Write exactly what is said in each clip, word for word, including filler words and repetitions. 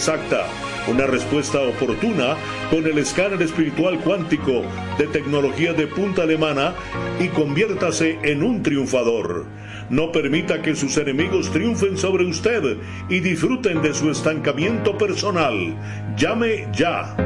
exacta, una respuesta oportuna con el escáner espiritual cuántico de tecnología de punta alemana y conviértase en un triunfador. No permita que sus enemigos triunfen sobre usted y disfruten de su estancamiento personal. Llame ya.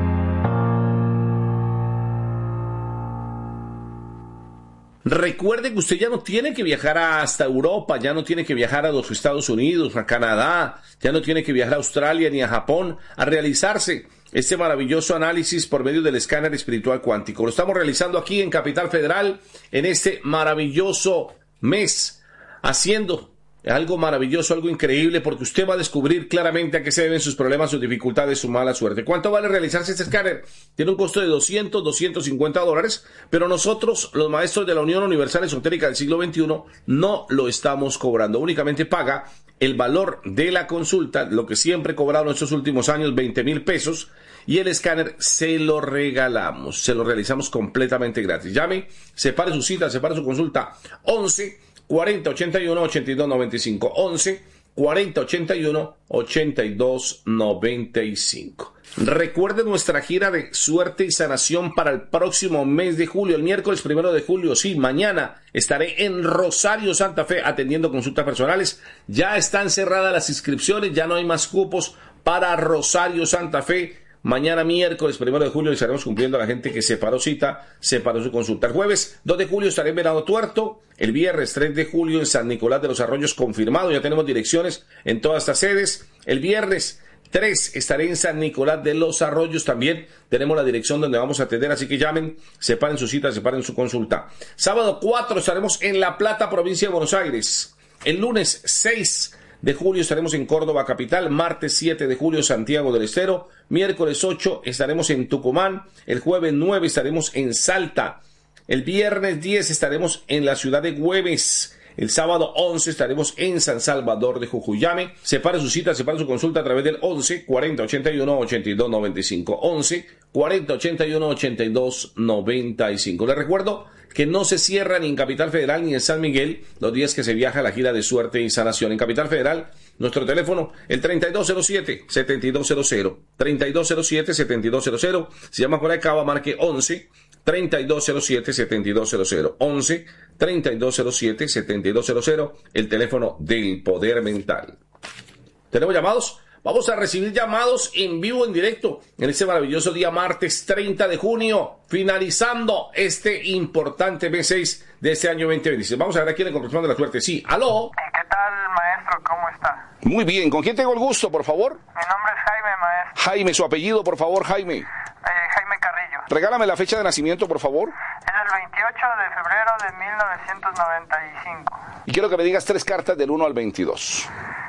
Recuerde que usted ya no tiene que viajar hasta Europa, ya no tiene que viajar a los Estados Unidos, a Canadá, ya no tiene que viajar a Australia ni a Japón a realizarse este maravilloso análisis por medio del escáner espiritual cuántico. Lo estamos realizando aquí en Capital Federal en este maravilloso mes, haciendo algo maravilloso, algo increíble, porque usted va a descubrir claramente a qué se deben sus problemas, sus dificultades, su mala suerte. ¿Cuánto vale realizarse este escáner? Tiene un costo de doscientos, doscientos cincuenta dólares, pero nosotros, los maestros de la Unión Universal Esotérica del siglo veintiuno, no lo estamos cobrando. Únicamente paga el valor de la consulta, lo que siempre he cobrado en estos últimos años, veinte mil pesos, y el escáner se lo regalamos, se lo realizamos completamente gratis. Llame, separe su cita, separe su consulta, once cuarenta ochenta y uno ochenta y dos noventa y cinco, once cuarenta ochenta y uno ochenta y dos noventa y cinco. Recuerde nuestra gira de suerte y sanación para el próximo mes de julio, el miércoles primero de julio. Sí, mañana estaré en Rosario, Santa Fe, atendiendo consultas personales. Ya están cerradas las inscripciones, ya no hay más cupos para Rosario, Santa Fe. Mañana miércoles primero de julio estaremos cumpliendo a la gente que separó cita, separó su consulta. El jueves dos de julio estaré en Venado Tuerto. El viernes tres de julio en San Nicolás de los Arroyos confirmado. Ya tenemos direcciones en todas estas sedes. El viernes tres estaré en San Nicolás de los Arroyos también. Tenemos la dirección donde vamos a atender, así que llamen, separen su cita, separen su consulta. Sábado cuatro estaremos en La Plata, provincia de Buenos Aires. El lunes seis de julio estaremos en Córdoba capital, martes siete de julio Santiago del Estero, miércoles ocho estaremos en Tucumán, el jueves nueve estaremos en Salta, el viernes diez estaremos en la ciudad de Güemes, el sábado once estaremos en San Salvador de Jujuy. Llame, separe su cita, separe su consulta a través del once cuarenta ochenta y uno ochenta y dos noventa y cinco, once cuarenta ochenta y uno ochenta y dos noventa y cinco. Les recuerdo que no se cierra ni en Capital Federal ni en San Miguel los días que se viaja a la gira de suerte y sanación. En Capital Federal, nuestro teléfono, el treinta y dos cero siete, setenta y dos cero cero, treinta y dos cero siete, setenta y dos cero cero. Si llama por acá, marque once treinta y dos cero siete, setenta y dos cero cero, once treinta y dos cero siete, setenta y dos cero cero, el teléfono del poder mental. ¿Tenemos llamados? Vamos a recibir llamados en vivo, en directo, en este maravilloso día martes treinta de junio, finalizando este importante mes seis de este año veinte veintiséis. Vamos a ver a quién le corresponde la suerte. Sí, aló. ¿Qué tal, maestro? ¿Cómo está? Muy bien, ¿con quién tengo el gusto, por favor? Mi nombre es Jaime, maestro. Jaime, su apellido, por favor, Jaime. Eh, Jaime Carrillo. Regálame la fecha de nacimiento, por favor. Es el veintiocho de febrero de mil novecientos noventa y cinco. Y quiero que me digas tres cartas del uno al veintidós.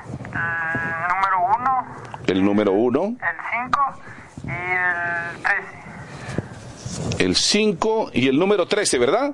El número uno. El número uno. El cinco y el trece. El cinco y el número trece, ¿verdad?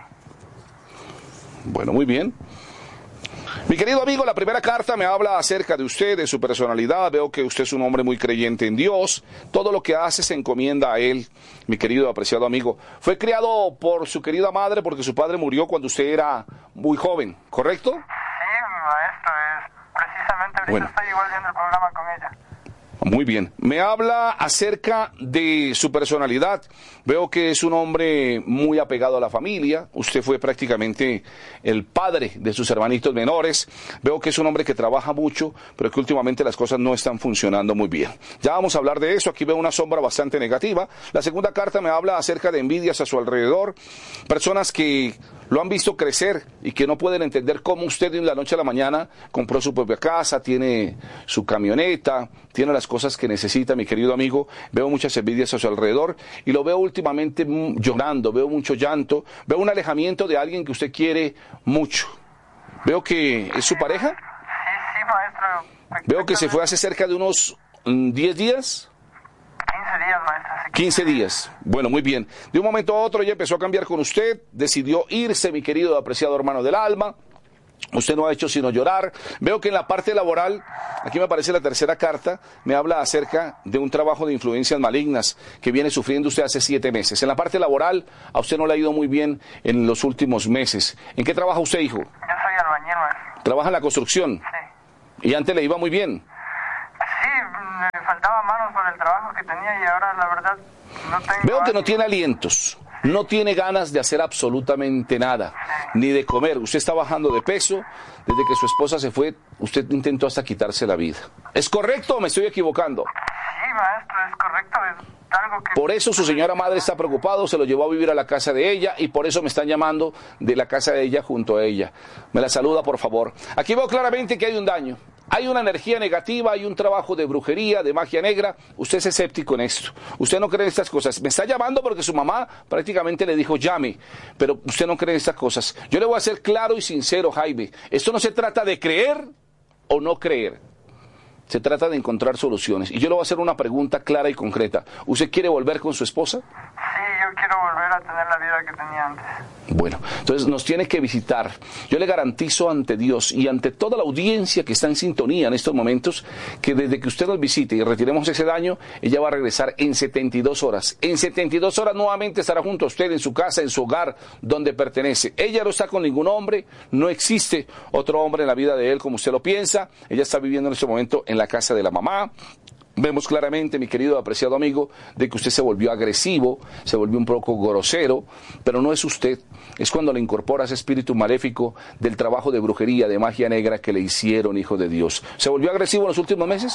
Sí. Bueno, muy bien. Mi querido amigo, la primera carta me habla acerca de usted, de su personalidad. Veo que usted es un hombre muy creyente en Dios. Todo lo que hace se encomienda a Él, mi querido apreciado amigo. Fue criado por su querida madre porque su padre murió cuando usted era muy joven, ¿correcto? Sí, maestro, es precisamente ahorita Bueno. estoy igual viendo el programa con ella. Muy bien. Me habla acerca de su personalidad. Veo que es un hombre muy apegado a la familia. Usted fue prácticamente el padre de sus hermanitos menores. Veo que es un hombre que trabaja mucho, pero que últimamente las cosas no están funcionando muy bien. Ya vamos a hablar de eso. Aquí veo una sombra bastante negativa. La segunda carta me habla acerca de envidias a su alrededor. Personas que lo han visto crecer y que no pueden entender cómo usted de la noche a la mañana compró su propia casa, tiene su camioneta, tiene las cosas que necesita, mi querido amigo. Veo muchas envidias a su alrededor y lo veo últimamente llorando, veo mucho llanto, veo un alejamiento de alguien que usted quiere mucho. Veo que es su pareja. Sí, sí, maestro. Veo que se fue hace cerca de unos mm, diez días. quince días, maestro. Sí, quince días. Bueno, muy bien. De un momento a otro ya empezó a cambiar con usted, decidió irse, mi querido apreciado hermano del alma. Usted no ha hecho sino llorar. Veo que en la parte laboral, aquí me aparece la tercera carta, me habla acerca de un trabajo de influencias malignas que viene sufriendo usted hace siete meses. En la parte laboral, a usted no le ha ido muy bien en los últimos meses. ¿En qué trabaja usted, hijo? Yo soy albañil, maestro. ¿Trabaja en la construcción? Sí. ¿Y antes le iba muy bien? Sí, faltaba manos para el trabajo que tenía y ahora la verdad no tengo... Veo que no ánimo. tiene alientos, no tiene ganas de hacer absolutamente nada, ni de comer. Usted está bajando de peso, desde que su esposa se fue, usted intentó hasta quitarse la vida. ¿Es correcto o me estoy equivocando? Sí, maestro, es correcto, es algo que... Por eso su señora madre está preocupado, se lo llevó a vivir a la casa de ella y por eso me están llamando de la casa de ella junto a ella. Me la saluda, por favor. Aquí veo claramente que hay un daño. Hay una energía negativa, hay un trabajo de brujería, de magia negra. Usted es escéptico en esto. Usted no cree en estas cosas. Me está llamando porque su mamá prácticamente le dijo llame, pero usted no cree en estas cosas. Yo le voy a ser claro y sincero, Jaime. Esto no se trata de creer o no creer. Se trata de encontrar soluciones. Y yo le voy a hacer una pregunta clara y concreta. ¿Usted quiere volver con su esposa? Sí, yo quiero volver a tener la vida que tenía antes. Bueno, entonces nos tiene que visitar. Yo le garantizo ante Dios y ante toda la audiencia que está en sintonía en estos momentos, que desde que usted nos visite y retiremos ese daño, ella va a regresar en setenta y dos horas. En setenta y dos horas nuevamente estará junto a usted en su casa, en su hogar, donde pertenece. Ella no está con ningún hombre, no existe otro hombre en la vida de él como usted lo piensa. Ella está viviendo en este momento en la casa de la mamá. Vemos claramente, mi querido apreciado amigo, de que usted se volvió agresivo, se volvió un poco grosero, pero no es usted, es cuando le incorpora ese espíritu maléfico del trabajo de brujería, de magia negra que le hicieron, hijo de Dios. ¿Se volvió agresivo en los últimos meses?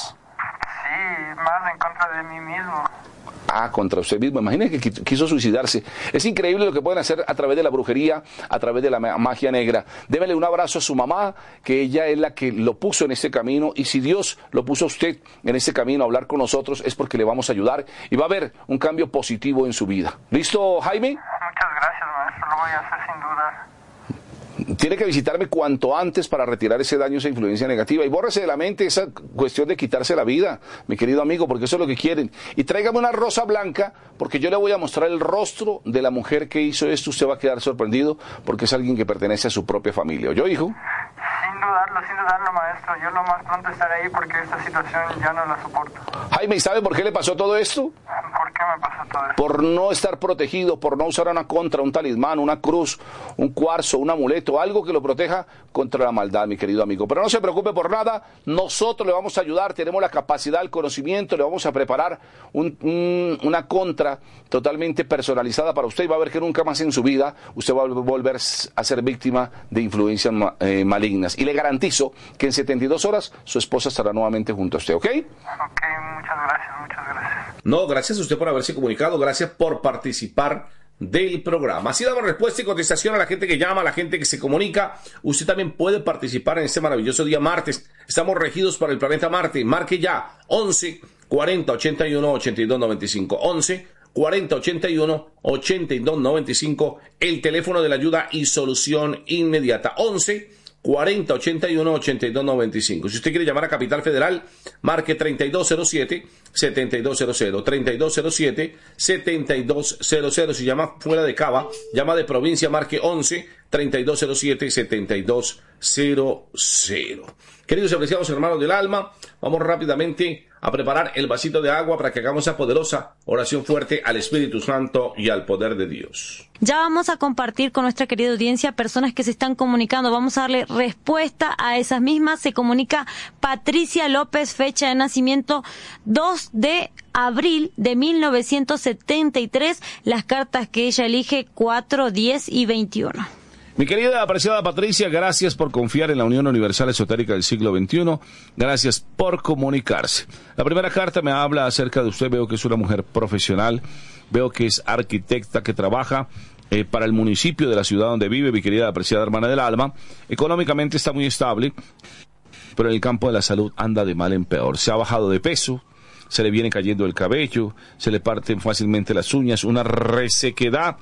Sí, más en contra de mí mismo. Ah, contra usted mismo. Imagínese que quiso suicidarse. Es increíble lo que pueden hacer a través de la brujería, a través de la magia negra. Débele un abrazo a su mamá, que ella es la que lo puso en este camino. Y si Dios lo puso a usted en este camino a hablar con nosotros, es porque le vamos a ayudar. Y va a haber un cambio positivo en su vida. ¿Listo, Jaime? Muchas gracias, maestro. Lo voy a hacer sin duda. Tiene que visitarme cuanto antes para retirar ese daño, esa influencia negativa. Y bórrese de la mente esa cuestión de quitarse la vida, mi querido amigo, porque eso es lo que quieren. Y tráigame una rosa blanca, porque yo le voy a mostrar el rostro de la mujer que hizo esto. Usted va a quedar sorprendido, porque es alguien que pertenece a su propia familia. ¿Oyó, hijo? Sin dudarlo, sin dudarlo, maestro. Yo lo más pronto estaré ahí porque esta situación ya no la soporto. Jaime, ¿y sabe por qué le pasó todo esto? ¿Por qué me pasó todo esto? Por no estar protegido, por no usar una contra, un talismán, una cruz, un cuarzo, un amuleto, algo que lo proteja contra la maldad, mi querido amigo. Pero no se preocupe por nada, nosotros le vamos a ayudar, tenemos la capacidad, el conocimiento, le vamos a preparar un, un, una contra totalmente personalizada para usted y va a ver que nunca más en su vida usted va a volver a ser víctima de influencias eh, malignas. Y le garantizo que en setenta y dos horas su esposa estará nuevamente junto a usted, ¿ok? Ok, muchas gracias, muchas gracias. No, gracias a usted por haberse comunicado, gracias por participar del programa. Así damos respuesta y contestación a la gente que llama, a la gente que se comunica. Usted también puede participar en este maravilloso día martes. Estamos regidos para el planeta Marte. Marque ya once cuarenta ochenta y uno ochenta y dos noventa y cinco. once cuarenta ochenta y uno ochenta y dos noventa y cinco. El teléfono de la ayuda y solución inmediata. once cuarenta ochenta y uno ochenta y dos noventa y cinco. Si usted quiere llamar a Capital Federal, marque treinta y dos cero siete setenta y dos cero cero. treinta y dos cero siete setenta y dos cero cero. Si llama fuera de Cava, llama de provincia, marque once treinta y dos cero siete setenta y dos cero cero. Queridos y apreciados hermanos del alma, vamos rápidamente a preparar el vasito de agua para que hagamos esa poderosa oración fuerte al Espíritu Santo y al poder de Dios. Ya vamos a compartir con nuestra querida audiencia personas que se están comunicando. Vamos a darle respuesta a esas mismas. Se comunica Patricia López, fecha de nacimiento dos de abril de mil novecientos setenta y tres. Las cartas que ella elige cuatro, diez y veintiuno. Mi querida apreciada Patricia, gracias por confiar en la Unión Universal Esotérica del siglo veintiuno. Gracias por comunicarse. La primera carta me habla acerca de usted. Veo que es una mujer profesional. Veo que es arquitecta que trabaja eh, para el municipio de la ciudad donde vive, mi querida apreciada hermana del alma. Económicamente está muy estable, pero en el campo de la salud anda de mal en peor. Se ha bajado de peso, se le viene cayendo el cabello, se le parten fácilmente las uñas, una resequedad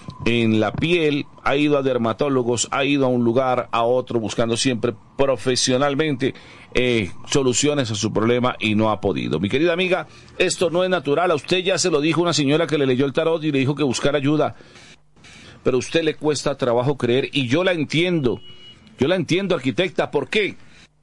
en la piel. Ha ido a dermatólogos, ha ido a un lugar, a otro, buscando siempre profesionalmente eh, soluciones a su problema y no ha podido. Mi querida amiga, esto no es natural. A usted ya se lo dijo una señora que le leyó el tarot y le dijo que buscara ayuda, pero a usted le cuesta trabajo creer y yo la entiendo. Yo la entiendo, arquitecta. ¿Por qué?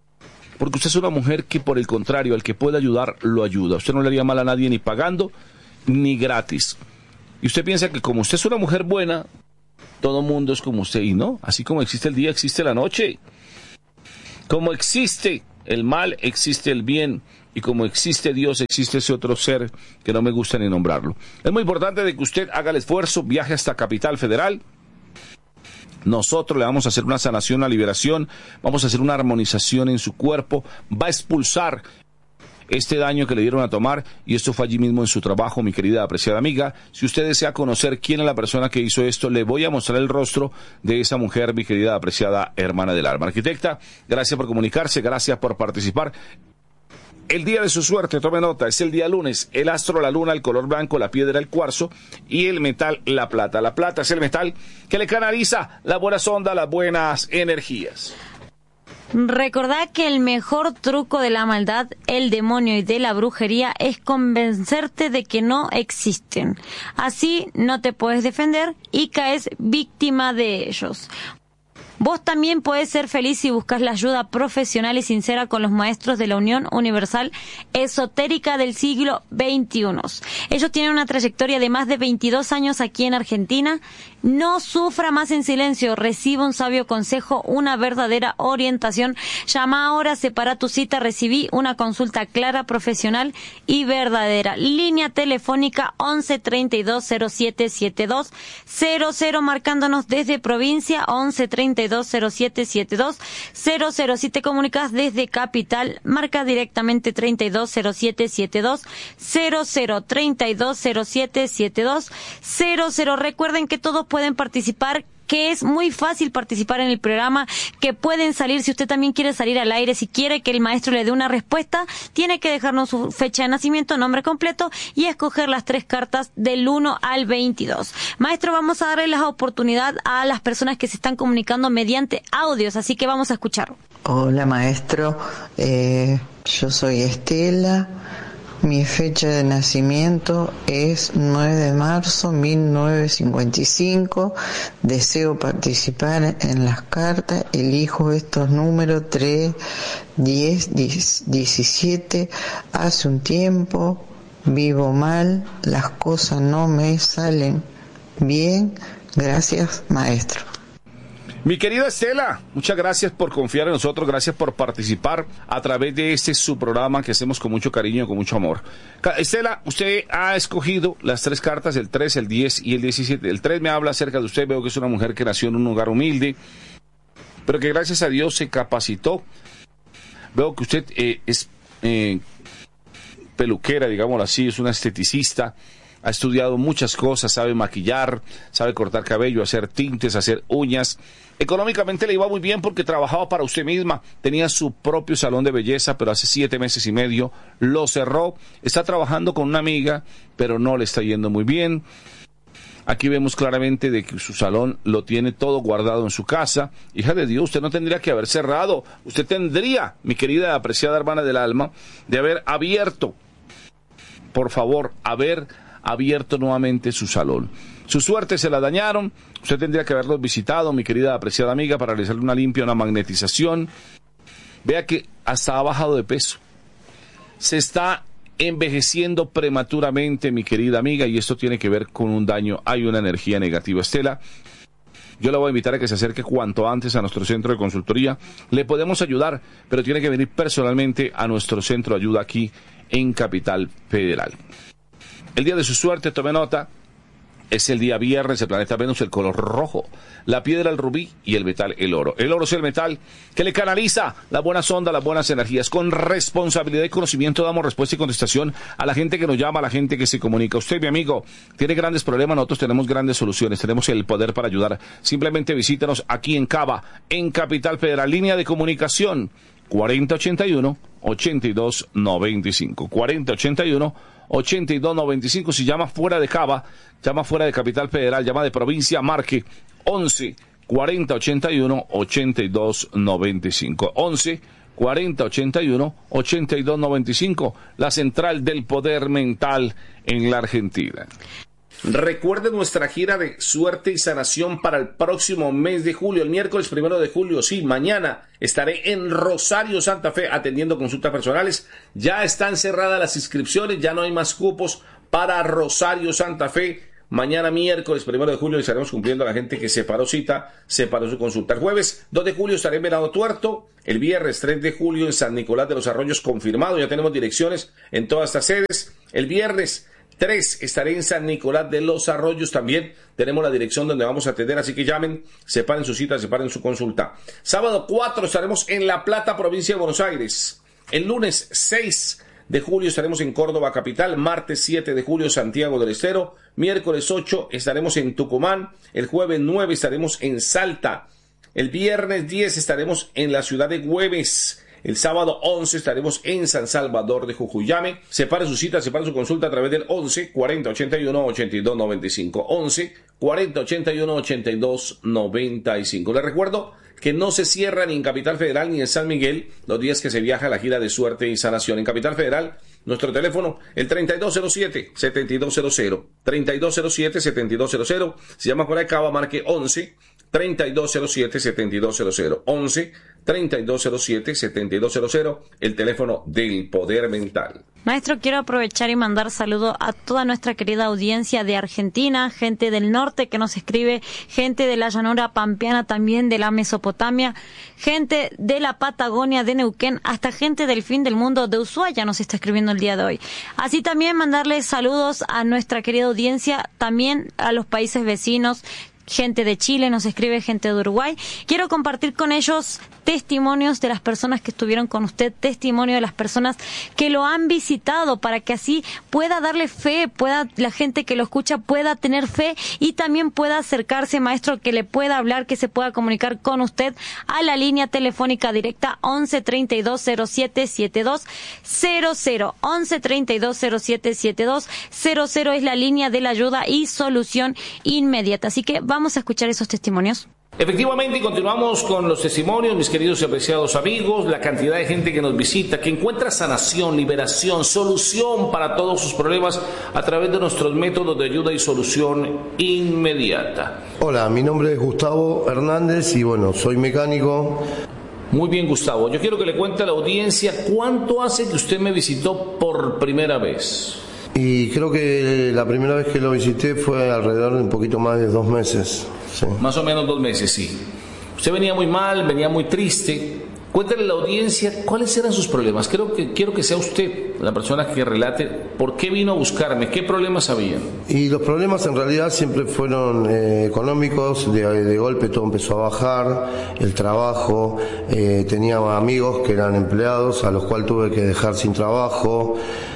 Porque usted es una mujer que, por el contrario, al que puede ayudar, lo ayuda. Usted no le haría mal a nadie ni pagando ni gratis. Y usted piensa que como usted es una mujer buena, todo mundo es como usted. Y no, así como existe el día, existe la noche. Como existe el mal, existe el bien. y como existe Dios, existe ese otro ser que no me gusta ni nombrarlo. Es muy importante de que usted haga el esfuerzo, viaje hasta Capital Federal. Nosotros le vamos a hacer una sanación, una liberación, vamos a hacer una armonización en su cuerpo, va a expulsar este daño que le dieron a tomar, y esto fue allí mismo en su trabajo, mi querida apreciada amiga. Si usted desea conocer quién es la persona que hizo esto, le voy a mostrar el rostro de esa mujer, mi querida apreciada hermana del alma. Arquitecta, gracias por comunicarse, gracias por participar. El día de su suerte, tome nota, es el día lunes. El astro, la luna, el color blanco, la piedra, el cuarzo, y el metal, la plata. La plata es el metal que le canaliza la buena sonda, las buenas energías. Recordad que el mejor truco de la maldad, el demonio y de la brujería es convencerte de que no existen. Así no te puedes defender y caes víctima de ellos. Vos también podés ser feliz si buscas la ayuda profesional y sincera con los maestros de la Unión Universal Esotérica del siglo veintiuno. Ellos tienen una trayectoria de más de veintidós años aquí en Argentina. No sufra más en silencio, reciba un sabio consejo, una verdadera orientación. Llama ahora, separa tu cita, recibí una consulta clara, profesional y verdadera. Línea telefónica once treinta y dos cero siete setenta y dos cero cero, marcándonos desde provincia once treinta y dos cero siete setenta y dos cero cero. Si te comunicas desde capital, marca directamente treinta y dos cero siete setenta y dos cero cero, treinta y dos cero siete setenta y dos cero cero. Recuerden que todos pueden participar, que es muy fácil participar en el programa, que pueden salir, si usted también quiere salir al aire, si quiere que el maestro le dé una respuesta, tiene que dejarnos su fecha de nacimiento, nombre completo y escoger las tres cartas del uno al veintidós. Maestro, vamos a darle la oportunidad a las personas que se están comunicando mediante audios, así que vamos a escucharlo. Hola maestro, eh, yo soy Estela. Mi fecha de nacimiento es nueve de marzo de mil novecientos cincuenta y cinco. Deseo participar en las cartas. Elijo estos números tres, diez, diecisiete. Hace un tiempo vivo mal, las cosas no me salen bien. Gracias, maestro. Mi querida Estela, muchas gracias por confiar en nosotros, gracias por participar a través de este su programa que hacemos con mucho cariño y con mucho amor. Estela, usted ha escogido las tres cartas, el tres, el diez y el diecisiete. El tres me habla acerca de usted, veo que es una mujer que nació en un hogar humilde, pero que gracias a Dios se capacitó. Veo que usted eh, es eh, peluquera, digámoslo así, es una esteticista. Ha estudiado muchas cosas, sabe maquillar, sabe cortar cabello, hacer tintes, hacer uñas. Económicamente le iba muy bien porque trabajaba para usted misma, tenía su propio salón de belleza, pero hace siete meses y medio lo cerró. Está trabajando con una amiga, pero no le está yendo muy bien. Aquí vemos claramente de que su salón lo tiene todo guardado en su casa. Hija de Dios, usted no tendría que haber cerrado. Usted tendría, mi querida apreciada hermana del alma, de haber abierto, por favor, haber abierto nuevamente su salón. Su suerte se la dañaron. Usted tendría que haberlos visitado, mi querida apreciada amiga, para realizarle una limpia, una magnetización. Vea que hasta ha bajado de peso. Se está envejeciendo prematuramente, mi querida amiga, y esto tiene que ver con un daño. Hay una energía negativa. Estela, yo la voy a invitar a que se acerque cuanto antes a nuestro centro de consultoría. Le podemos ayudar, pero tiene que venir personalmente a nuestro centro de ayuda aquí en Capital Federal. El día de su suerte, tome nota, es el día viernes, el planeta Venus, el color rojo, la piedra el rubí y el metal el oro. El oro es el metal que le canaliza la buena sonda, las buenas energías. Con responsabilidad y conocimiento damos respuesta y contestación a la gente que nos llama, a la gente que se comunica. Usted, mi amigo, tiene grandes problemas, nosotros tenemos grandes soluciones, tenemos el poder para ayudar. Simplemente visítanos aquí en Cava, en Capital Federal, línea de comunicación cuarenta ochenta y uno, ochenta y dos noventa y cinco. cuarenta ochenta y uno, ochenta y dos noventa y cinco. Si llama fuera de Cava, llama fuera de Capital Federal, llama de provincia, marque once cuarenta ochenta y uno, ochenta y dos noventa y cinco. once cuarenta ochenta y uno, ochenta y dos noventa y cinco, la central del poder mental en la Argentina. Recuerde nuestra gira de suerte y sanación para el próximo mes de julio, el miércoles primero de julio. Sí, mañana estaré en Rosario, Santa Fe, atendiendo consultas personales. Ya están cerradas las inscripciones, ya no hay más cupos para Rosario, Santa Fe. Mañana miércoles primero de julio estaremos cumpliendo a la gente que separó cita, separó su consulta. El jueves dos de julio estaré en Venado Tuerto. El viernes tres de julio en San Nicolás de los Arroyos confirmado. Ya tenemos direcciones en todas estas sedes. El viernes tres estaré en San Nicolás de los Arroyos también. Tenemos la dirección donde vamos a atender, así que llamen, separen su cita, separen su consulta. Sábado cuatro estaremos en La Plata, provincia de Buenos Aires. El lunes seis de julio estaremos en Córdoba capital. Martes siete de julio Santiago del Estero. Miércoles ocho estaremos en Tucumán. El jueves nueve estaremos en Salta. El viernes diez estaremos en la ciudad de Güemes. El sábado once estaremos en San Salvador de Jujuy. Llame, separe su cita, separe su consulta a través del once cuarenta ochenta y uno ochenta y dos noventa y cinco. once cuarenta ochenta y uno ochenta y dos noventa y cinco. Les recuerdo que no se cierra ni en Capital Federal ni en San Miguel los días que se viaja a la gira de suerte y sanación. En Capital Federal, nuestro teléfono, el treinta y dos cero siete, setenta y dos cero cero. treinta y dos cero siete, setenta y dos cero cero. Si llama por acá, marque once treinta y dos cero siete, setenta y dos cero cero. once treinta y dos cero siete, setenta y dos cero cero, el teléfono del Poder Mental. Maestro, quiero aprovechar y mandar saludos a toda nuestra querida audiencia de Argentina, gente del norte que nos escribe, gente de la llanura pampeana también, de la Mesopotamia, gente de la Patagonia, de Neuquén, hasta gente del fin del mundo de Ushuaia nos está escribiendo el día de hoy. Así también mandarles saludos a nuestra querida audiencia, también a los países vecinos, gente de Chile, nos escribe gente de Uruguay. Quiero compartir con ellos testimonios de las personas que estuvieron con usted, testimonio de las personas que lo han visitado, para que así pueda darle fe, pueda la gente que lo escucha pueda tener fe y también pueda acercarse, maestro, que le pueda hablar, que se pueda comunicar con usted a la línea telefónica directa once treinta y dos cero siete setenta y dos cero cero. once treinta y dos cero siete setenta y dos cero cero es la línea de la ayuda y solución inmediata. Así que vamos a escuchar esos testimonios. Efectivamente, y continuamos con los testimonios, mis queridos y apreciados amigos, la cantidad de gente que nos visita, que encuentra sanación, liberación, solución para todos sus problemas a través de nuestros métodos de ayuda y solución inmediata. Hola, mi nombre es Gustavo Hernández y bueno, soy mecánico. Muy bien, Gustavo, yo quiero que le cuente a la audiencia cuánto hace que usted me visitó por primera vez. Y creo que la primera vez que lo visité fue alrededor de un poquito más de dos meses. Sí. Más o menos dos meses, sí. Usted venía muy mal, venía muy triste. Cuéntale a la audiencia cuáles eran sus problemas. Creo que quiero que sea usted la persona que relate por qué vino a buscarme, qué problemas había. Y los problemas en realidad siempre fueron eh, económicos. De, de golpe todo empezó a bajar, el trabajo. Eh, tenía amigos que eran empleados a los cuales tuve que dejar sin trabajo.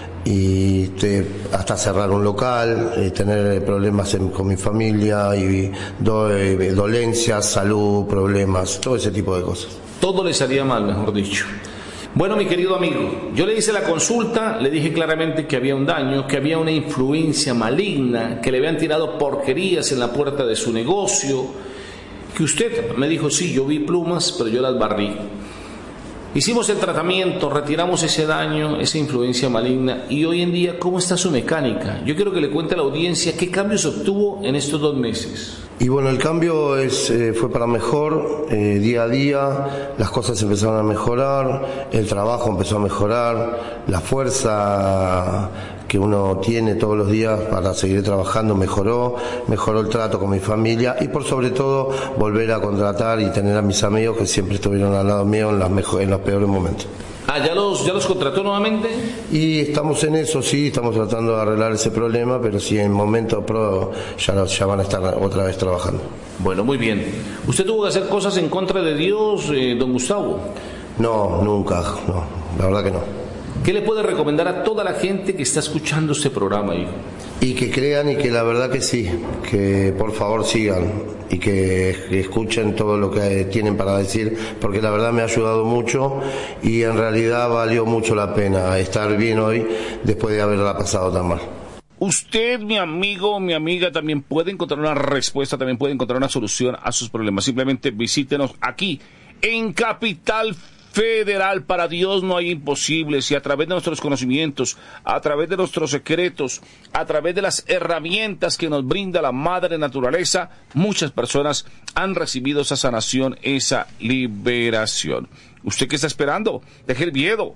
Y te, hasta cerrar un local, eh, tener problemas en, con mi familia, y do, eh, dolencias, salud, problemas, todo ese tipo de cosas. Todo le salía mal, mejor dicho. Bueno, mi querido amigo, yo le hice la consulta, le dije claramente que había un daño, que había una influencia maligna, que le habían tirado porquerías en la puerta de su negocio, que usted me dijo, sí, yo vi plumas, pero yo las barrí. Hicimos el tratamiento, retiramos ese daño, esa influencia maligna, y hoy en día, ¿cómo está su mecánica? Yo quiero que le cuente a la audiencia qué cambios obtuvo en estos dos meses. Y bueno, el cambio es, eh, fue para mejor, eh, día a día, las cosas empezaron a mejorar, el trabajo empezó a mejorar, la fuerza que uno tiene todos los días para seguir trabajando mejoró, mejoró el trato con mi familia y por sobre todo volver a contratar y tener a mis amigos que siempre estuvieron al lado mío en, las mejor, en los peores momentos. Ah, ¿ya los, ya los contrató nuevamente? Y estamos en eso, sí, estamos tratando de arreglar ese problema, pero sí, en momento pro ya, ya van a estar otra vez trabajando. Bueno, muy bien. ¿Usted tuvo que hacer cosas en contra de Dios, eh, don Gustavo? No, nunca, no, la verdad que no. ¿Qué le puede recomendar a toda la gente que está escuchando este programa, hijo? Y que crean y que la verdad que sí, que por favor sigan y que, que escuchen todo lo que tienen para decir, porque la verdad me ha ayudado mucho y en realidad valió mucho la pena estar bien hoy después de haberla pasado tan mal. Usted, mi amigo, mi amiga, también puede encontrar una respuesta, también puede encontrar una solución a sus problemas. Simplemente visítenos aquí en Capital Federal. Para Dios no hay imposibles, y a través de nuestros conocimientos, a través de nuestros secretos, a través de las herramientas que nos brinda la madre naturaleza, muchas personas han recibido esa sanación, esa liberación. ¿Usted qué está esperando? Deje el miedo,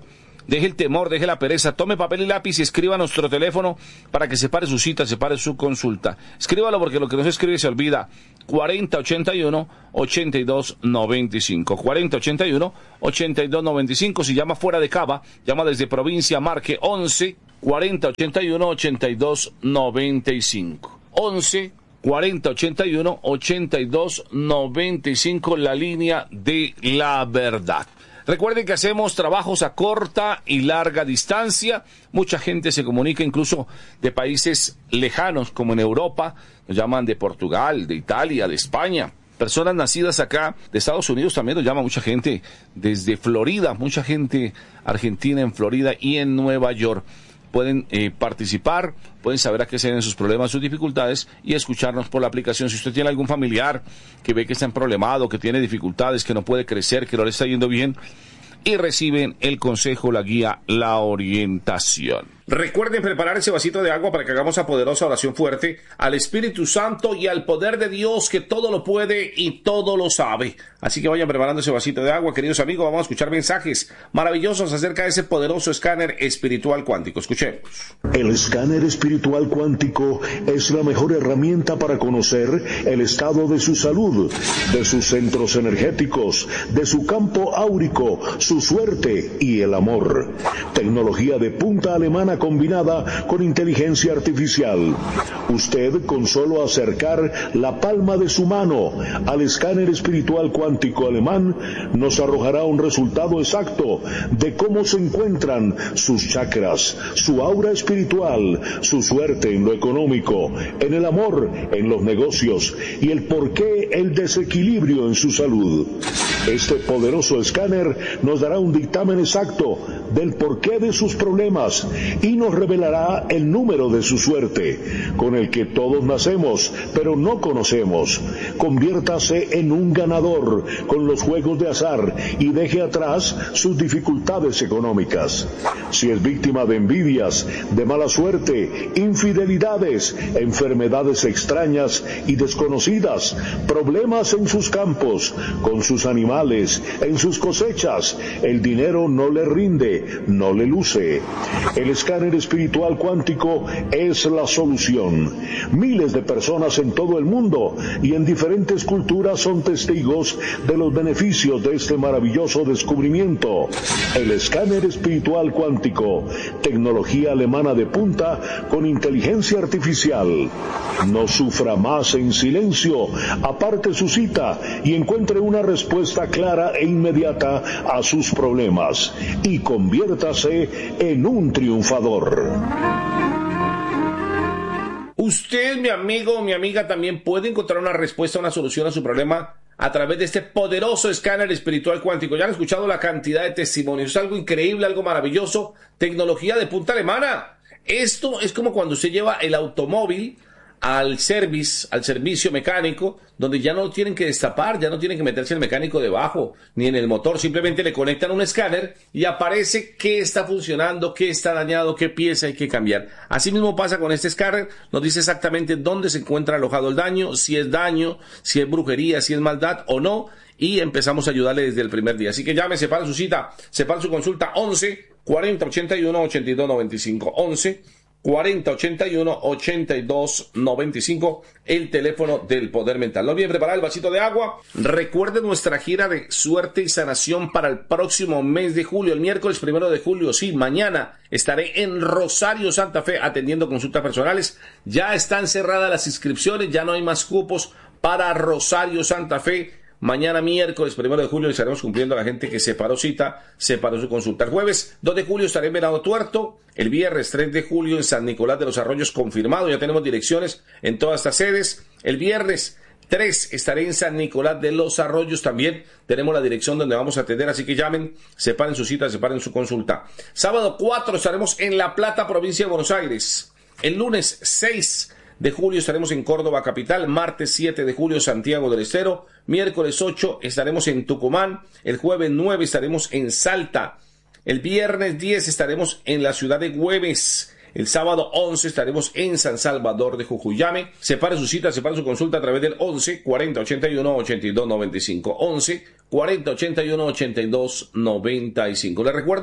deje el temor, deje la pereza, tome papel y lápiz y escriba a nuestro teléfono para que separe su cita, separe su consulta. Escríbalo porque lo que no se escribe se olvida. cuarenta ochenta y uno, ochenta y dos noventa y cinco. cuarenta ochenta y uno, ochenta y dos noventa y cinco. Si llama fuera de Cava, llama desde provincia, marque once, cuarenta ochenta y uno, ochenta y dos noventa y cinco. once, cuarenta ochenta y uno, ochenta y dos noventa y cinco, la línea de la verdad. Recuerden que hacemos trabajos a corta y larga distancia. Mucha gente se comunica incluso de países lejanos, como en Europa. Nos llaman de Portugal, de Italia, de España. Personas nacidas acá, de Estados Unidos también nos llama mucha gente desde Florida, mucha gente argentina en Florida y en Nueva York. Pueden eh, participar, pueden saber a qué se deben sus problemas, sus dificultades y escucharnos por la aplicación. Si usted tiene algún familiar que ve que está problemado, que tiene dificultades, que no puede crecer, que no le está yendo bien, y reciben el consejo, la guía, la orientación. Recuerden preparar ese vasito de agua para que hagamos la poderosa oración fuerte al Espíritu Santo y al poder de Dios que todo lo puede y todo lo sabe. Así que vayan preparando ese vasito de agua, queridos amigos. Vamos a escuchar mensajes maravillosos acerca de ese poderoso escáner espiritual cuántico. Escuchemos. El escáner espiritual cuántico es la mejor herramienta para conocer el estado de su salud, de sus centros energéticos, de su campo áurico, su suerte y el amor. Tecnología de punta alemana combinada con inteligencia artificial. Usted, con solo acercar la palma de su mano al escáner espiritual cuántico alemán, nos arrojará un resultado exacto de cómo se encuentran sus chakras, su aura espiritual, su suerte en lo económico, en el amor, en los negocios y el porqué el desequilibrio en su salud. Este poderoso escáner nos dará un dictamen exacto del porqué de sus problemas y nos revelará el número de su suerte, con el que todos nacemos, pero no conocemos. Conviértase en un ganador con los juegos de azar y deje atrás sus dificultades económicas. Si es víctima de envidias, de mala suerte, infidelidades, enfermedades extrañas y desconocidas, problemas en sus campos, con sus animales, en sus cosechas, el dinero no le rinde, no le luce. El escáner espiritual cuántico es la solución. Miles de personas en todo el mundo y en diferentes culturas son testigos de los beneficios de este maravilloso descubrimiento. El escáner espiritual cuántico, tecnología alemana de punta con inteligencia artificial. No sufra más en silencio, aparte su cita y encuentre una respuesta clara e inmediata a sus problemas y conviértase en un triunfador. Usted, mi amigo o mi amiga, también puede encontrar una respuesta, una solución a su problema a través de este poderoso escáner espiritual cuántico. Ya han escuchado la cantidad de testimonios, es algo increíble, algo maravilloso, tecnología de punta alemana. Esto es como cuando usted lleva el automóvil al service, al servicio mecánico, donde ya no tienen que destapar, ya no tienen que meterse el mecánico debajo, ni en el motor, simplemente le conectan un escáner y aparece qué está funcionando, qué está dañado, qué pieza hay que cambiar. Así mismo pasa con este escáner, nos dice exactamente dónde se encuentra alojado el daño, si es daño, si es brujería, si es maldad o no, y empezamos a ayudarle desde el primer día. Así que llame, separa su cita, separa su consulta, once, cuarenta, ochenta y uno, ochenta y dos noventa y cinco, once, cuarenta, ochenta y uno, ochenta y dos noventa y cinco, el teléfono del poder mental. No olviden preparar el vasito de agua. Recuerden nuestra gira de suerte y sanación para el próximo mes de julio, el miércoles primero de julio. Sí, mañana estaré en Rosario, Santa Fe, atendiendo consultas personales. Ya están cerradas las inscripciones, ya no hay más cupos para Rosario, Santa Fe. Mañana miércoles primero de julio estaremos cumpliendo a la gente que separó cita, separó su consulta. El jueves dos de julio estaré en Venado Tuerto. El viernes tres de julio en San Nicolás de los Arroyos confirmado. Ya tenemos direcciones en todas estas sedes. El viernes tres estaré en San Nicolás de los Arroyos también. Tenemos la dirección donde vamos a atender, así que llamen, separen su cita, separen su consulta. Sábado cuatro estaremos en La Plata, provincia de Buenos Aires. El lunes seis de julio estaremos en Córdoba capital, martes siete de julio Santiago del Estero, miércoles ocho estaremos en Tucumán, el jueves nueve estaremos en Salta, el viernes diez estaremos en la ciudad de Güemes, el sábado once estaremos en San Salvador de Jujuy. Llame, separe su cita, separe su consulta a través del once, cuarenta, ochenta y uno, ochenta y dos noventa y cinco, once, cuarenta, ochenta y uno, ochenta y dos noventa y cinco. Les recuerdo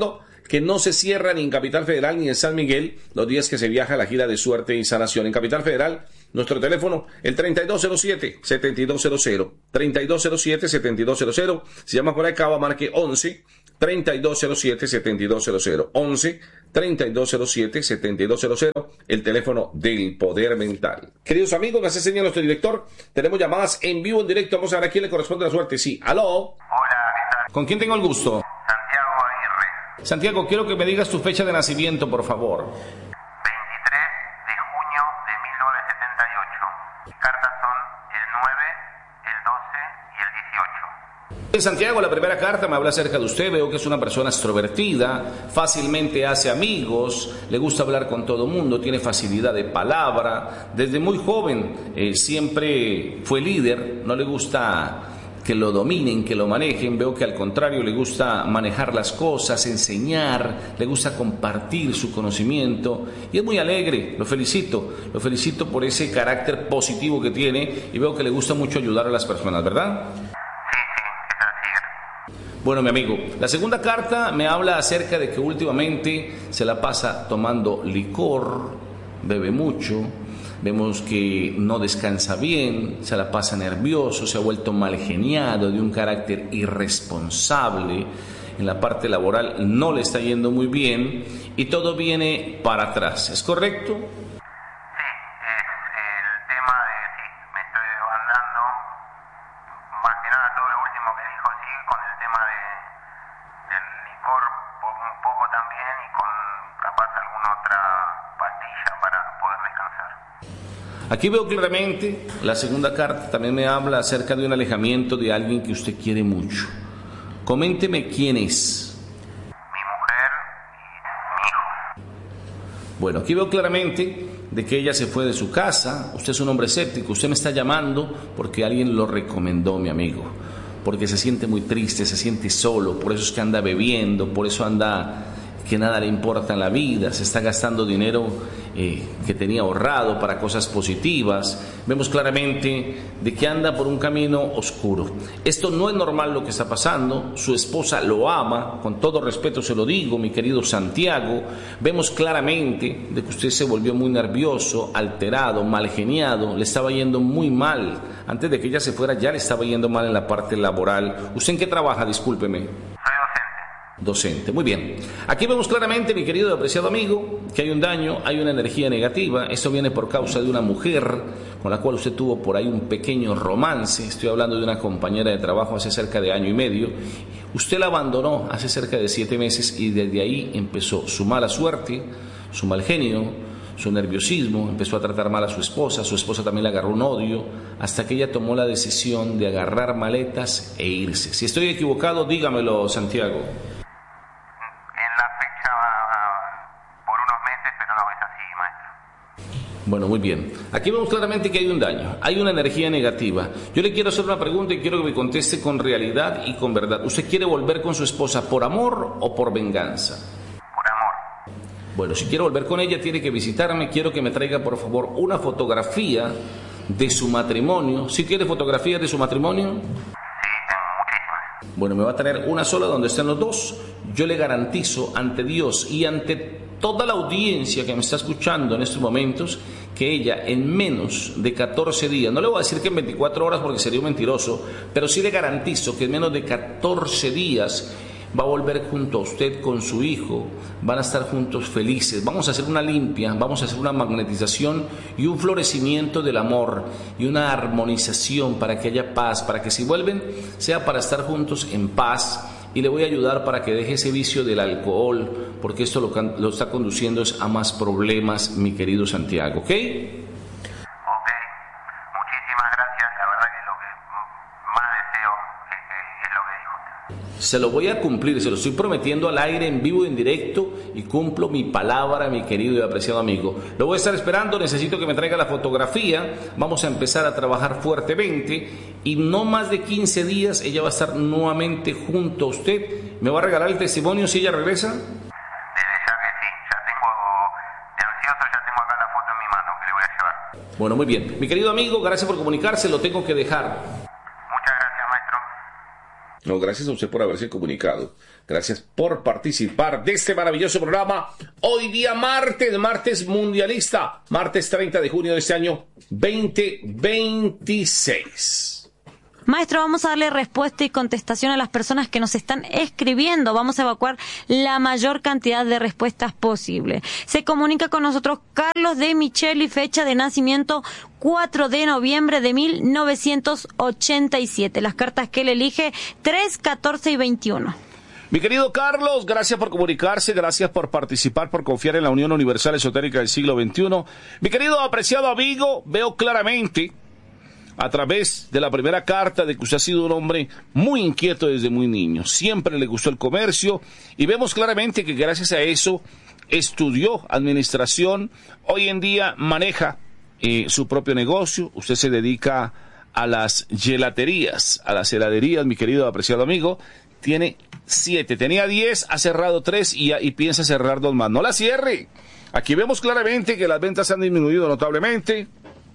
que no se cierra ni en Capital Federal ni en San Miguel los días que se viaja a la gira de suerte y sanación. En Capital Federal, nuestro teléfono, el treinta y dos cero siete, setenta y dos cero cero, treinta y dos cero siete, setenta y dos cero cero. Si llama por acá, marque once, treinta y dos cero siete, setenta y dos cero cero, once, treinta y dos cero siete, setenta y dos cero cero, el teléfono del poder mental. Queridos amigos, me hace señal nuestro director, tenemos llamadas en vivo, en directo, vamos a ver a quién le corresponde la suerte. Sí, aló. Hola, ¿qué tal? ¿Con quién tengo el gusto? Santiago Aguirre. Santiago, quiero que me digas tu fecha de nacimiento, por favor. veintitrés de junio de mil novecientos setenta y ocho. Mis cartas son el nueve, el doce y el dieciocho. Santiago, la primera carta me habla acerca de usted. Veo que es una persona extrovertida, fácilmente hace amigos, le gusta hablar con todo mundo, tiene facilidad de palabra. Desde muy joven eh, siempre fue líder, no le gusta que lo dominen, que lo manejen. Veo que al contrario le gusta manejar las cosas, enseñar, le gusta compartir su conocimiento y es muy alegre. Lo felicito, lo felicito por ese carácter positivo que tiene y veo que le gusta mucho ayudar a las personas, ¿verdad? Bueno, mi amigo, la segunda carta me habla acerca de que últimamente se la pasa tomando licor, bebe mucho, vemos que no descansa bien, se la pasa nervioso, se ha vuelto mal geniado, de un carácter irresponsable, en la parte laboral no le está yendo muy bien y todo viene para atrás, ¿es correcto? Aquí veo claramente, la segunda carta también me habla acerca de un alejamiento de alguien que usted quiere mucho. Coménteme quién es. Mi mujer y mi hijo. Bueno, aquí veo claramente de que ella se fue de su casa. Usted es un hombre escéptico, usted me está llamando porque alguien lo recomendó, mi amigo. Porque se siente muy triste, se siente solo, por eso es que anda bebiendo, por eso anda que nada le importa en la vida, se está gastando dinero eh, que tenía ahorrado para cosas positivas. Vemos claramente de que anda por un camino oscuro. Esto no es normal lo que está pasando. Su esposa lo ama, con todo respeto se lo digo, mi querido Santiago. Vemos claramente de que usted se volvió muy nervioso, alterado, mal geniado, le estaba yendo muy mal. Antes de que ella se fuera ya le estaba yendo mal en la parte laboral. ¿Usted en qué trabaja? Discúlpeme. Docente, muy bien. Aquí vemos claramente, mi querido y apreciado amigo, que hay un daño, hay una energía negativa. Esto viene por causa de una mujer con la cual usted tuvo por ahí un pequeño romance. Estoy hablando de una compañera de trabajo hace cerca de año y medio. Usted la abandonó hace cerca de siete meses y desde ahí empezó su mala suerte, su mal genio, su nerviosismo. Empezó a tratar mal a su esposa, su esposa también le agarró un odio, hasta que ella tomó la decisión de agarrar maletas e irse. Si estoy equivocado, dígamelo, Santiago. Bueno, muy bien. Aquí vemos claramente que hay un daño, hay una energía negativa. Yo le quiero hacer una pregunta y quiero que me conteste con realidad y con verdad. ¿Usted quiere volver con su esposa por amor o por venganza? Por amor. Bueno, si quiere volver con ella, tiene que visitarme. Quiero que me traiga, por favor, una fotografía de su matrimonio. ¿Sí tiene fotografías de su matrimonio? Sí, tengo muchísimas. Bueno, me va a tener una sola donde estén los dos. Yo le garantizo ante Dios y ante toda la audiencia que me está escuchando en estos momentos, que ella en menos de catorce días, no le voy a decir que en veinticuatro horas porque sería un mentiroso, pero sí le garantizo que en menos de catorce días va a volver junto a usted con su hijo, van a estar juntos felices. Vamos a hacer una limpia, vamos a hacer una magnetización y un florecimiento del amor y una armonización para que haya paz, para que si vuelven sea para estar juntos en paz. Y le voy a ayudar para que deje ese vicio del alcohol, porque esto lo, lo está conduciendo a más problemas, mi querido Santiago, ¿ok? Ok, muchísimas gracias, la verdad que lo que más deseo es, es, es lo que dijo usted. Se lo voy a cumplir, se lo estoy prometiendo al aire, en vivo, en directo, y cumplo mi palabra, mi querido y apreciado amigo. Lo voy a estar esperando, necesito que me traiga la fotografía, vamos a empezar a trabajar fuertemente, y no más de quince días ella va a estar nuevamente junto a usted. ¿Me va a regalar el testimonio si ella regresa? Desde ya que sí, ya tengo, de ansioso ya tengo acá la foto en mi mano que le voy a llevar. Bueno, muy bien. Mi querido amigo, gracias por comunicarse, lo tengo que dejar. Muchas gracias, maestro. No, gracias a usted por haberse comunicado. Gracias por participar de este maravilloso programa. Hoy día martes, martes mundialista, martes treinta de junio de este año veinte veintiséis. Maestro, vamos a darle respuesta y contestación a las personas que nos están escribiendo. Vamos a evacuar la mayor cantidad de respuestas posible. Se comunica con nosotros Carlos de Micheli, fecha de nacimiento cuatro de noviembre de mil novecientos ochenta y siete. Las cartas que él elige, tres, catorce y veintiuno. Mi querido Carlos, gracias por comunicarse, gracias por participar, por confiar en la Unión Universal Esotérica del siglo veintiuno. Mi querido apreciado amigo, veo claramente a través de la primera carta de que usted ha sido un hombre muy inquieto desde muy niño. Siempre le gustó el comercio y vemos claramente que gracias a eso estudió administración. Hoy en día maneja eh, su propio negocio. Usted se dedica a las gelaterías, a las heladerías, mi querido apreciado amigo. Tiene siete, tenía diez, ha cerrado tres y, y piensa cerrar dos más. No la cierre. Aquí vemos claramente que las ventas han disminuido notablemente,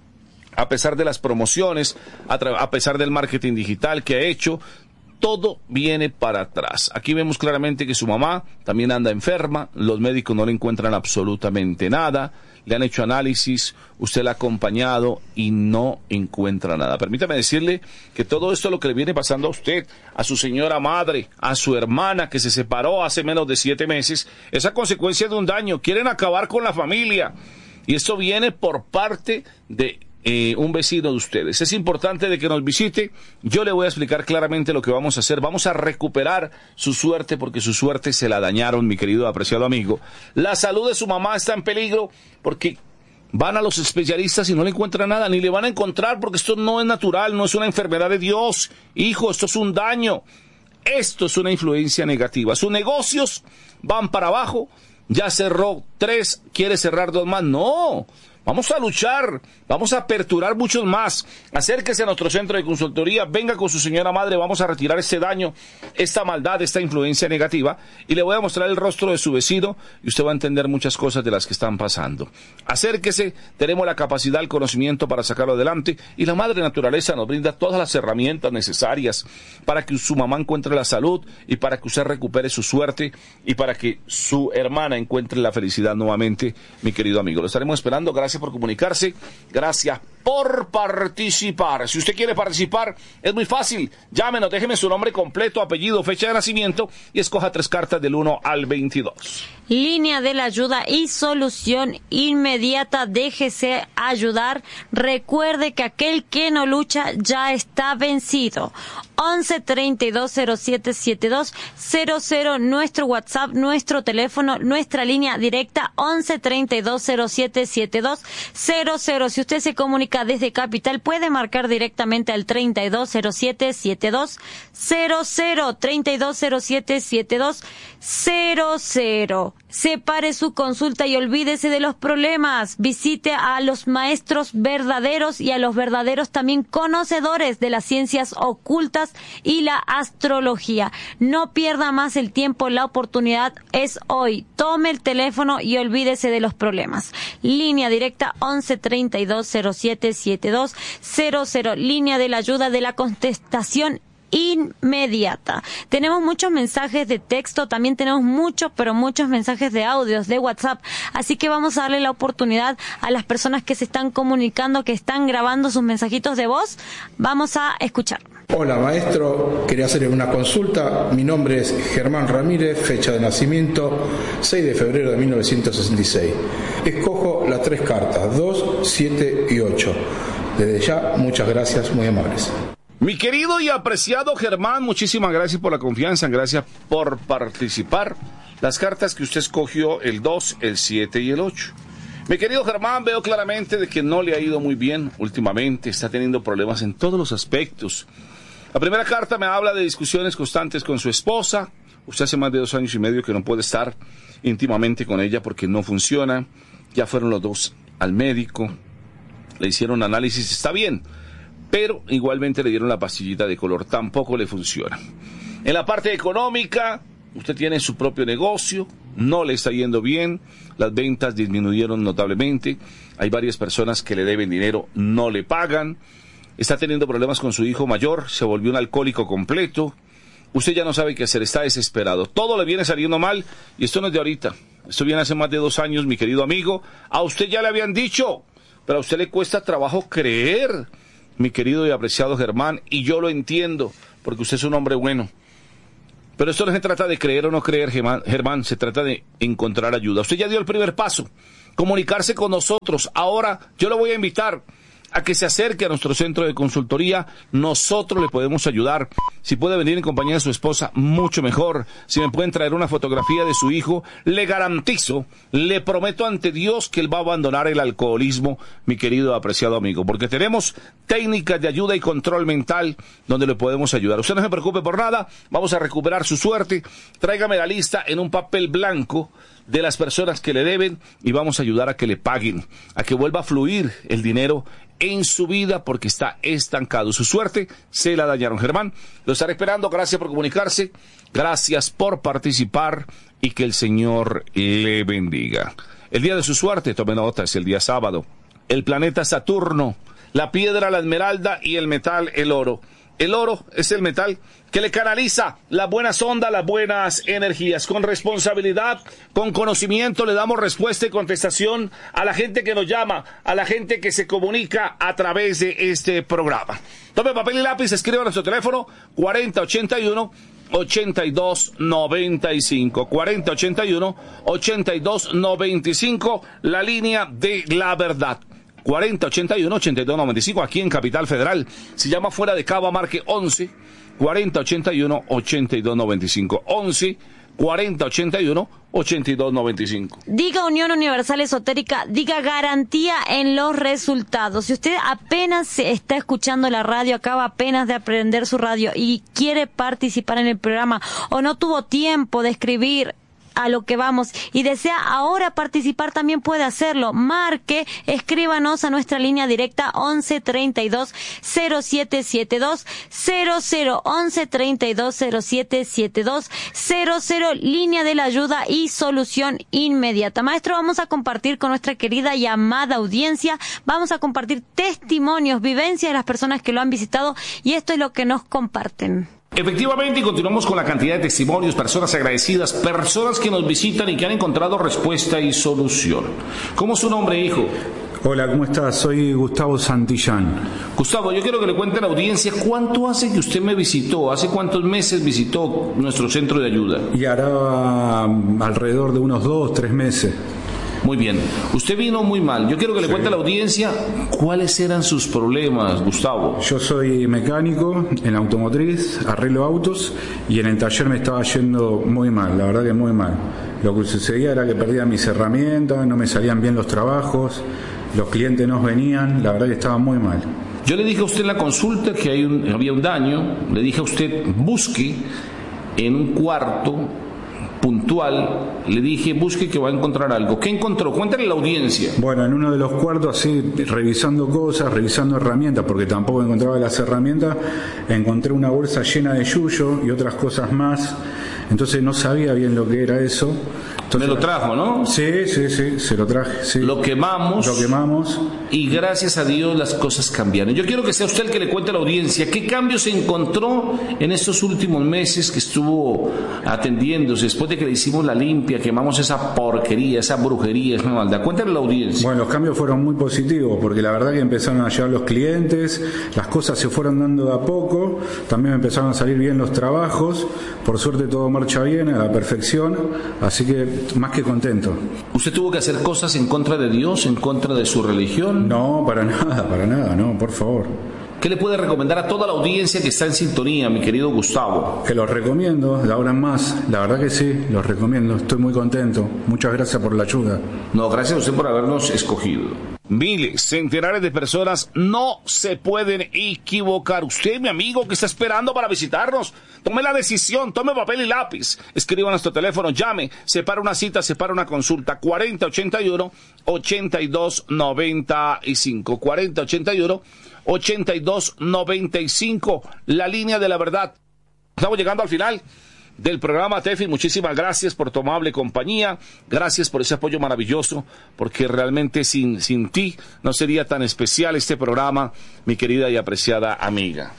a pesar de las promociones, a, a pesar del marketing digital que ha hecho. Todo viene para atrás. Aquí vemos claramente que su mamá también anda enferma, los médicos no le encuentran absolutamente nada, le han hecho análisis, usted la ha acompañado y no encuentra nada. Permítame decirle que todo esto es lo que le viene pasando a usted, a su señora madre, a su hermana que se separó hace menos de siete meses, es a consecuencia de un daño. Quieren acabar con la familia y esto viene por parte de Eh, un vecino de ustedes. Es importante de que nos visite. Yo le voy a explicar claramente lo que vamos a hacer. Vamos a recuperar su suerte, porque su suerte se la dañaron, mi querido apreciado amigo. La salud de su mamá está en peligro porque van a los especialistas y no le encuentran nada, ni le van a encontrar, porque esto no es natural, no es una enfermedad de Dios. Hijo, esto es un daño. Esto es una influencia negativa. Sus negocios van para abajo. Ya cerró tres, quiere cerrar dos más. No. Vamos a luchar, vamos a aperturar muchos más. Acérquese a nuestro centro de consultoría, venga con su señora madre, vamos a retirar este daño, esta maldad, esta influencia negativa, y le voy a mostrar el rostro de su vecino y usted va a entender muchas cosas de las que están pasando. Acérquese, tenemos la capacidad, el conocimiento para sacarlo adelante, y la madre naturaleza nos brinda todas las herramientas necesarias para que su mamá encuentre la salud y para que usted recupere su suerte y para que su hermana encuentre la felicidad nuevamente, mi querido amigo. Lo estaremos esperando. Gracias por comunicarse, gracias por participar. Si usted quiere participar, es muy fácil. Llámenos, déjeme su nombre completo, apellido, fecha de nacimiento y escoja tres cartas del uno al veintidós. Línea de la ayuda y solución inmediata. Déjese ayudar. Recuerde que aquel que no lucha ya está vencido. once, treinta y dos, cero siete, setenta y dos cero cero, nuestro WhatsApp, nuestro teléfono, nuestra línea directa, once, treinta y dos, cero siete, setenta y dos cero cero. Si usted se comunica desde Capital, puede marcar directamente al treinta y dos, cero siete, setenta y dos cero cero, treinta y dos, cero siete, setenta y dos cero cero. Separe su consulta y olvídese de los problemas. Visite a los maestros verdaderos y a los verdaderos también conocedores de las ciencias ocultas y la astrología. No pierda más el tiempo, la oportunidad es hoy. Tome el teléfono y olvídese de los problemas. Línea directa once, treinta y dos, cero siete, setenta y dos cero cero. Línea de la ayuda, de la contestación inmediata. Tenemos muchos mensajes de texto, también tenemos muchos, pero muchos mensajes de audios, de WhatsApp, así que vamos a darle la oportunidad a las personas que se están comunicando, que están grabando sus mensajitos de voz. Vamos a escuchar. Hola maestro, quería hacerle una consulta. Mi nombre es Germán Ramírez, fecha de nacimiento seis de febrero de mil novecientos sesenta y seis. Escojo las tres cartas, dos, siete y ocho. Desde ya, muchas gracias, muy amables. Mi querido y apreciado Germán, muchísimas gracias por la confianza, gracias por participar. Las cartas que usted escogió, el dos, el siete y el ocho. Mi querido Germán, veo claramente de que no le ha ido muy bien últimamente, está teniendo problemas en todos los aspectos. La primera carta me habla de discusiones constantes con su esposa. Usted hace más de dos años y medio que no puede estar íntimamente con ella porque no funciona. Ya fueron los dos al médico, le hicieron análisis, está bien, pero igualmente le dieron la pastillita de color, tampoco le funciona. En la parte económica, usted tiene su propio negocio, no le está yendo bien, las ventas disminuyeron notablemente, hay varias personas que le deben dinero, no le pagan, está teniendo problemas con su hijo mayor, se volvió un alcohólico completo, usted ya no sabe qué hacer, está desesperado. Todo le viene saliendo mal y esto no es de ahorita. Esto viene hace más de dos años, mi querido amigo. A usted ya le habían dicho, pero a usted le cuesta trabajo creer, mi querido y apreciado Germán, y yo lo entiendo, porque usted es un hombre bueno. Pero esto no se trata de creer o no creer, Germán, Germán, se trata de encontrar ayuda. Usted ya dio el primer paso, comunicarse con nosotros. Ahora yo lo voy a invitar a que se acerque a nuestro centro de consultoría. Nosotros le podemos ayudar. Si puede venir en compañía de su esposa, mucho mejor. Si me pueden traer una fotografía de su hijo, le garantizo, le prometo ante Dios que él va a abandonar el alcoholismo, mi querido apreciado amigo, porque tenemos técnicas de ayuda y control mental donde le podemos ayudar. Usted no se preocupe por nada, vamos a recuperar su suerte. Tráigame la lista en un papel blanco de las personas que le deben y vamos a ayudar a que le paguen, a que vuelva a fluir el dinero en su vida porque está estancado. Su suerte se la dañaron. Germán, lo estaré esperando. Gracias por comunicarse, gracias por participar y que el Señor le bendiga. El día de su suerte, tome nota, es el día sábado. El planeta Saturno, la piedra, la esmeralda y el metal, el oro. El oro es el metal que le canaliza las buenas ondas, las buenas energías. Con responsabilidad, con conocimiento, le damos respuesta y contestación a la gente que nos llama, a la gente que se comunica a través de este programa. Tome papel y lápiz, escriba a nuestro teléfono cuarenta ochenta y uno ochenta y dos noventa y cinco. cuarenta ochenta y uno ochenta y dos noventa y cinco, la línea de la verdad. cuarenta ochenta y uno ochenta y dos noventa y cinco, aquí en Capital Federal. Si llama fuera de Cava, marque once cuarenta ochenta y uno ochenta y dos noventa y cinco. once cuarenta ochenta y uno ochenta y dos noventa y cinco. Diga Unión Universal Esotérica, diga garantía en los resultados. Si usted apenas se está escuchando la radio, acaba apenas de aprender su radio y quiere participar en el programa o no tuvo tiempo de escribir a lo que vamos y desea ahora participar, también puede hacerlo. Marque, escríbanos a nuestra línea directa once treinta y dos cero siete setenta y dos cero cero, once treinta y dos cero siete setenta y dos cero cero, línea de la ayuda y solución inmediata. Maestro, vamos a compartir con nuestra querida y amada audiencia, vamos a compartir testimonios, vivencias de las personas que lo han visitado y esto es lo que nos comparten. Efectivamente, y continuamos con la cantidad de testimonios, personas agradecidas, personas que nos visitan y que han encontrado respuesta y solución. ¿Cómo es su nombre, hijo? Hola, ¿cómo estás? Soy Gustavo Santillán. Gustavo, yo quiero que le cuente a la audiencia cuánto hace que usted me visitó, hace cuántos meses visitó nuestro centro de ayuda. Y hará alrededor de unos dos, tres meses. Muy bien, usted vino muy mal. Yo quiero que le sí. cuente a la audiencia cuáles eran sus problemas, Gustavo. Yo soy mecánico en automotriz, arreglo autos y en el taller me estaba yendo muy mal, la verdad que muy mal. Lo que sucedía era que perdía mis herramientas, no me salían bien los trabajos, los clientes no venían, la verdad que estaba muy mal. Yo le dije a usted en la consulta que hay un, había un daño, le dije a usted busque en un cuarto puntual, le dije busque que va a encontrar algo. ¿Qué encontró? Cuéntale a la audiencia. Bueno, en uno de los cuartos, así, revisando cosas, revisando herramientas, porque tampoco encontraba las herramientas, encontré una bolsa llena de yuyo y otras cosas más, entonces no sabía bien lo que era eso. Entonces, me lo trajo, ¿no? Sí, sí, sí, se lo traje. Sí. Lo quemamos. Lo quemamos. Y gracias a Dios las cosas cambiaron. Yo quiero que sea usted el que le cuente a la audiencia qué cambios se encontró en estos últimos meses que estuvo atendiéndose, después de que le hicimos la limpia, quemamos esa porquería, esa brujería, esa maldad. Cuéntale a la audiencia. Bueno, los cambios fueron muy positivos, porque la verdad que empezaron a llegar los clientes, las cosas se fueron dando de a poco, también empezaron a salir bien los trabajos, por suerte todo marcha bien, a la perfección, así que más que contento. ¿Usted tuvo que hacer cosas en contra de Dios, en contra de su religión? No, para nada, para nada, no, por favor. ¿Qué le puede recomendar a toda la audiencia que está en sintonía, mi querido Gustavo? Que los recomiendo, de ahora en más, la verdad que sí, los recomiendo, estoy muy contento. Muchas gracias por la ayuda. No, gracias a usted por habernos escogido. Miles, centenares de personas no se pueden equivocar. Usted, mi amigo, que está esperando para visitarnos, tome la decisión, tome papel y lápiz, escriba a nuestro teléfono, llame, separa una cita, separa una consulta, cuarenta ochenta y uno ochenta y dos noventa y cinco, cuarenta ochenta y uno ochenta y dos noventa y cinco, la línea de la verdad. Estamos llegando al final del programa, Tefi. Muchísimas gracias por tu amable compañía, gracias por ese apoyo maravilloso, porque realmente sin, sin ti no sería tan especial este programa, mi querida y apreciada amiga.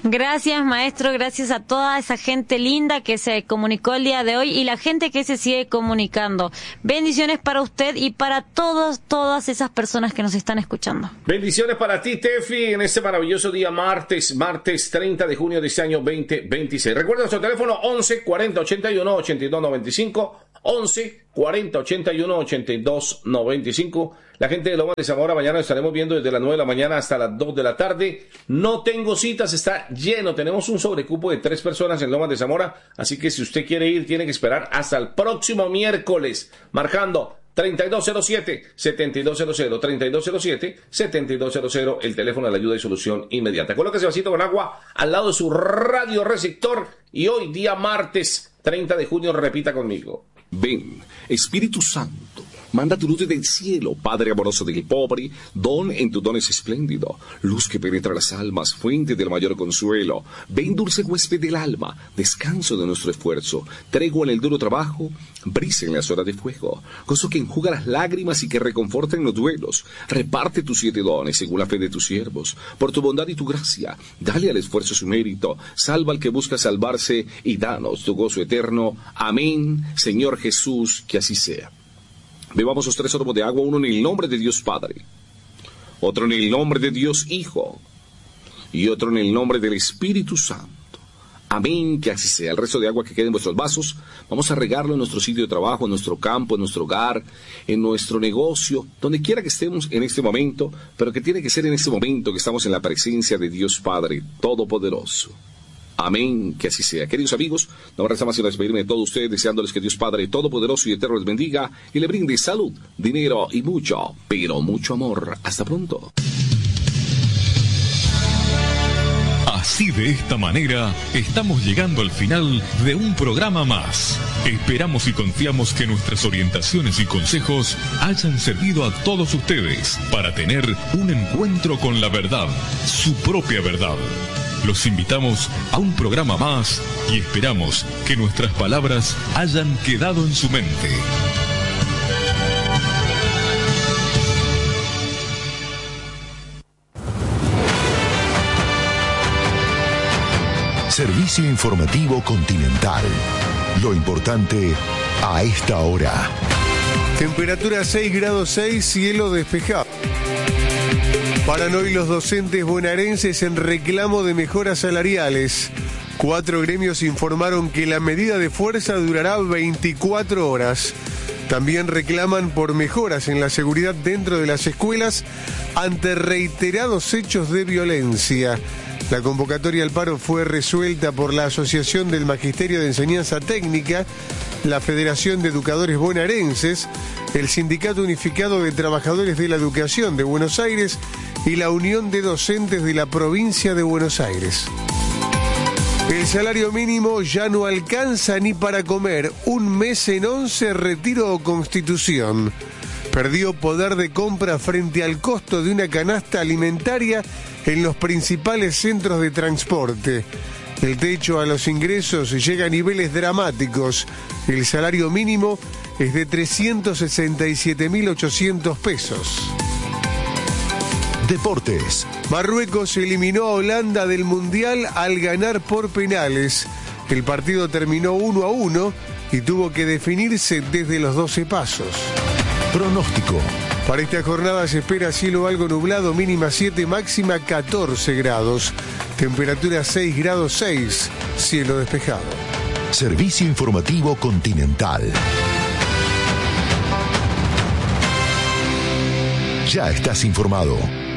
Gracias, maestro, gracias a toda esa gente linda que se comunicó el día de hoy y la gente que se sigue comunicando. Bendiciones para usted y para todos, todas esas personas que nos están escuchando. Bendiciones para ti, Tefi, en este maravilloso día martes, martes treinta de junio de este año veinte veintiséis. Recuerda nuestro teléfono once cuarenta ochenta y uno ochenta y dos noventa y cinco, once cuarenta ochenta y uno ochenta y dos noventa y cinco. La gente de Loma de Zamora, mañana estaremos viendo desde las nueve de la mañana hasta las dos de la tarde. No tengo citas, está lleno. Tenemos un sobrecupo de tres personas en Loma de Zamora, así que si usted quiere ir, tiene que esperar hasta el próximo miércoles, marcando treinta y dos cero siete, setenta y dos cero cero, treinta y dos cero siete, setenta y dos cero cero, el teléfono de la ayuda y solución inmediata. Colóquese vasito con agua al lado de su radio receptor y hoy, día martes treinta de junio, repita conmigo. Ven, Espíritu Santo, manda tu luz desde el cielo, Padre amoroso del pobre, don en tu don es espléndido, luz que penetra las almas, fuente del mayor consuelo. Ven, dulce huésped del alma, descanso de nuestro esfuerzo, tregua en el duro trabajo, brisa en las horas de fuego, gozo que enjuga las lágrimas y que reconforta en los duelos. Reparte tus siete dones según la fe de tus siervos, por tu bondad y tu gracia, dale al esfuerzo su mérito, salva al que busca salvarse y danos tu gozo eterno. Amén, Señor Jesús, que así sea. Bebamos los tres sorbos de agua, uno en el nombre de Dios Padre, otro en el nombre de Dios Hijo y otro en el nombre del Espíritu Santo. Amén, que así sea. El resto de agua que quede en vuestros vasos, vamos a regarlo en nuestro sitio de trabajo, en nuestro campo, en nuestro hogar, en nuestro negocio, donde quiera que estemos en este momento, pero que tiene que ser en este momento que estamos en la presencia de Dios Padre Todopoderoso. Amén, que así sea. Queridos amigos, no me resta más sino despedirme de todos ustedes, deseándoles que Dios Padre Todopoderoso y Eterno les bendiga y le brinde salud, dinero y mucho, pero mucho amor. Hasta pronto. Así, de esta manera, estamos llegando al final de un programa más. Esperamos y confiamos que nuestras orientaciones y consejos hayan servido a todos ustedes para tener un encuentro con la verdad, su propia verdad. Los invitamos a un programa más y esperamos que nuestras palabras hayan quedado en su mente. Servicio Informativo Continental. Lo importante a esta hora. Temperatura seis grados seis, cielo despejado. Paran hoy los docentes bonaerenses en reclamo de mejoras salariales. Cuatro gremios informaron que la medida de fuerza durará veinticuatro horas. También reclaman por mejoras en la seguridad dentro de las escuelas ante reiterados hechos de violencia. La convocatoria al paro fue resuelta por la Asociación del Magisterio de Enseñanza Técnica, la Federación de Educadores Bonaerenses, el Sindicato Unificado de Trabajadores de la Educación de Buenos Aires y la Unión de Docentes de la Provincia de Buenos Aires. El salario mínimo ya no alcanza ni para comer. Un mes en once, retiro o constitución. Perdió poder de compra frente al costo de una canasta alimentaria en los principales centros de transporte. El techo a los ingresos llega a niveles dramáticos. El salario mínimo es de trescientos sesenta y siete mil ochocientos pesos. Deportes. Marruecos eliminó a Holanda del Mundial al ganar por penales. El partido terminó uno a uno y tuvo que definirse desde los doce pasos. Pronóstico. Para esta jornada se espera cielo algo nublado, mínima siete, máxima catorce grados. Temperatura seis grados seis, cielo despejado. Servicio Informativo Continental. Ya estás informado.